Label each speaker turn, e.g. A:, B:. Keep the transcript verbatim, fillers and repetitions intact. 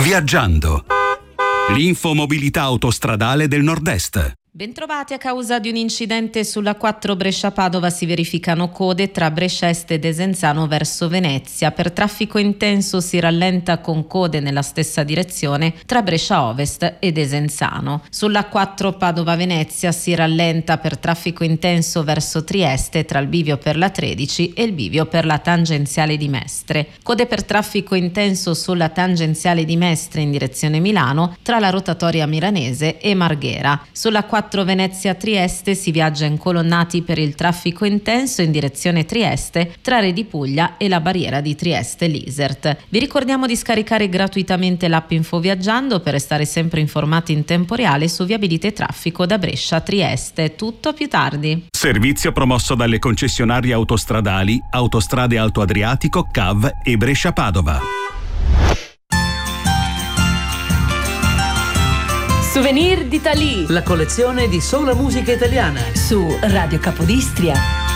A: Viaggiando. L'infomobilità autostradale del Nord-Est.
B: Bentrovati. A causa di un incidente sulla quattro Brescia-Padova si verificano code tra Brescia Est e Desenzano verso Venezia. Per traffico intenso si rallenta con code nella stessa direzione tra Brescia Ovest e Desenzano. Sulla quattro Padova-Venezia si rallenta per traffico intenso verso Trieste tra il bivio per la tredici e il bivio per la tangenziale di Mestre. Code per traffico intenso sulla tangenziale di Mestre in direzione Milano tra la rotatoria milanese e Marghera. Sulla quattro Venezia-Trieste si viaggia incolonnati per il traffico intenso in direzione Trieste tra Re di Puglia e la barriera di Trieste-Lisert. Vi ricordiamo di scaricare gratuitamente l'app InfoViaggiando per restare sempre informati in tempo reale su viabilità e traffico da Brescia a Trieste. Tutto a più tardi.
A: Servizio promosso dalle concessionarie autostradali Autostrade Alto Adriatico, C A V e Brescia-Padova.
C: Souvenir d'Italie,
D: la collezione di sola musica italiana
C: su Radio Capodistria.